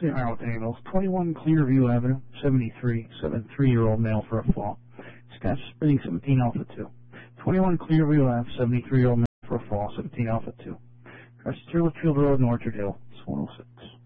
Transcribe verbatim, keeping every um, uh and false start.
Say hi with Daniels. twenty-one Clearview Avenue, seventy-three, seventy-three-year-old male for a fall. Scotch spinning seventeen alpha two. twenty-one Clearview Ave, seventy-three-year-old male for a fall, seventeen alpha two. Across Litchfield Road in Orchard Hill, it's one oh six.